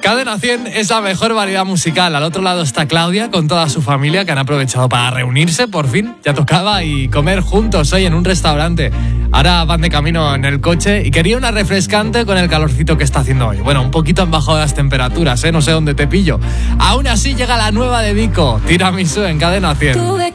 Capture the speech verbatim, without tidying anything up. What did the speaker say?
Cadena cien es la mejor variedad musical. Al otro lado está Claudia con toda su familia, que han aprovechado para reunirse, por fin, ya tocaba, y comer juntos hoy en un restaurante. Ahora van de camino en el coche y quería una refrescante con el calorcito que está haciendo hoy. Bueno, un poquito han bajado las temperaturas, ¿eh? No sé dónde te pillo. Aún así llega la nueva de Vico, Tiramisú, en Cadena cien. Tuve